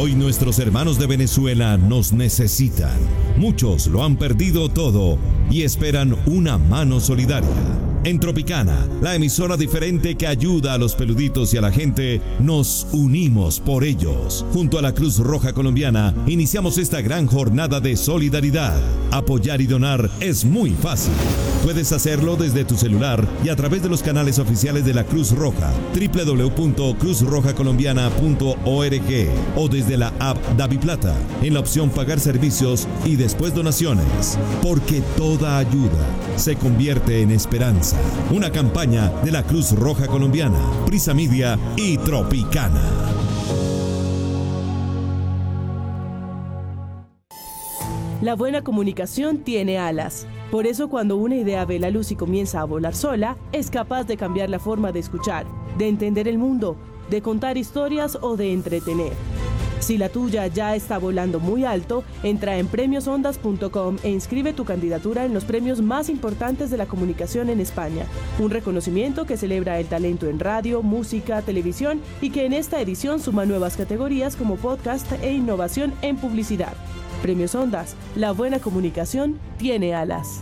Hoy nuestros hermanos de Venezuela nos necesitan. Muchos lo han perdido todo y esperan una mano solidaria. En Tropicana, la emisora diferente que ayuda a los peluditos y a la gente, nos unimos por ellos. Junto a la Cruz Roja Colombiana, iniciamos esta gran jornada de solidaridad. Apoyar y donar es muy fácil. Puedes hacerlo desde tu celular y a través de los canales oficiales de la Cruz Roja, www.cruzrojacolombiana.org o desde la app DaviPlata, en la opción Pagar servicios y después donaciones. Porque toda ayuda se convierte en esperanza. Una campaña de la Cruz Roja Colombiana, Prisa Media y Tropicana. La buena comunicación tiene alas. Por eso cuando una idea ve la luz y comienza a volar sola, es capaz de cambiar la forma de escuchar, de entender el mundo, de contar historias o de entretener. Si la tuya ya está volando muy alto, entra en premiosondas.com e inscribe tu candidatura en los premios más importantes de la comunicación en España. Un reconocimiento que celebra el talento en radio, música, televisión y que en esta edición suma nuevas categorías como podcast e innovación en publicidad. Premios Ondas, la buena comunicación tiene alas.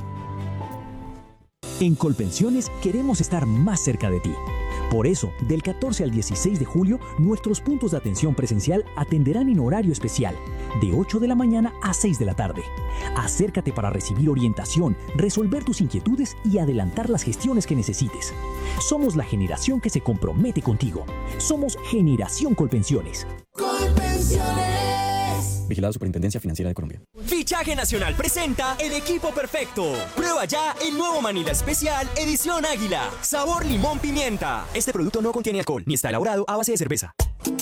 En Colpensiones queremos estar más cerca de ti. Por eso, del 14 al 16 de julio, nuestros puntos de atención presencial atenderán en horario especial, de 8 de la mañana a 6 de la tarde. Acércate para recibir orientación, resolver tus inquietudes y adelantar las gestiones que necesites. Somos la generación que se compromete contigo. Somos Generación Colpensiones. Colpensiones. Vigilado Superintendencia Financiera de Colombia. Fichaje Nacional presenta el equipo perfecto. Prueba ya el nuevo Manila Especial Edición Águila. Sabor limón pimienta. Este producto no contiene alcohol ni está elaborado a base de cerveza.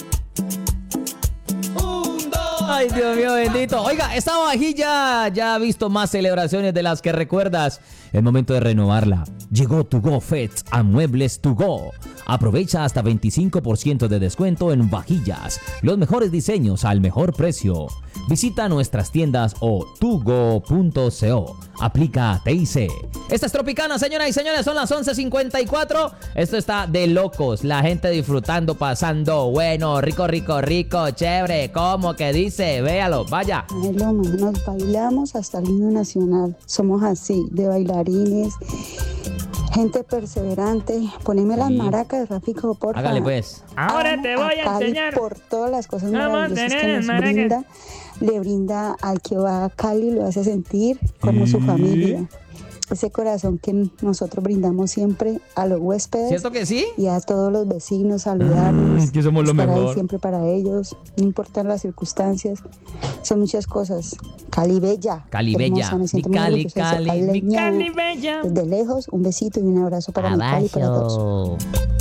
Ay, Dios mío bendito. Oiga, esta vajilla ya ha visto más celebraciones de las que recuerdas. Es momento de renovarla. Llegó To Go Fest a Muebles To Go. Aprovecha hasta 25% de descuento en vajillas. Los mejores diseños al mejor precio. Visita nuestras tiendas o tugo.co. Aplica TIC. Esta es Tropicana, señoras y señores. Son las 11:54. Esto está de locos. La gente disfrutando, pasando bueno, rico, chévere. ¿Cómo que dice? Véalo, vaya. Nos bailamos hasta el himno nacional. Somos así, de bailarines. Gente perseverante. Poneme las maracas de Rafico, por favor. Hágale pues. Ahora te voy a enseñar. Por todas las cosas maravillosas que nos brinda. Le brinda al que va a Cali, lo hace sentir como su familia. Ese corazón que nosotros brindamos siempre a los huéspedes. ¿Cierto que sí? Y a todos los vecinos, saludarlos. Que somos lo mejor. Ahí siempre para ellos, no importan las circunstancias. Son muchas cosas. Cali Bella. Cali Bella. Hermosa, me siento Mi muy Cali, orgullosa de ser Cali, mi caleña. Cali Bella. Desde lejos, un besito y un abrazo para mi Cali y para todos.